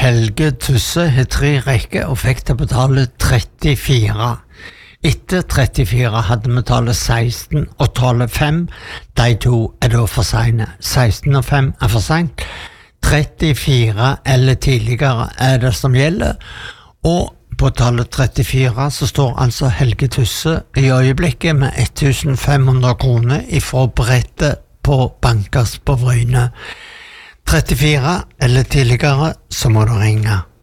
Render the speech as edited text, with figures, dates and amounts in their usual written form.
Helge Tusse har 3 rekker og fikk til å betale 34. Etter 34 hadde vi tallet 16 og tallet 5. De to da for sene. 16 og 5 for sent. 34 eller tidligere det som gjelder. Og på tallet 34 så står altså Helge Tusse i øyeblikket med 1500 kroner ifra brettet på Bankers på Bryne. 34 eller tidligere så må du ringe.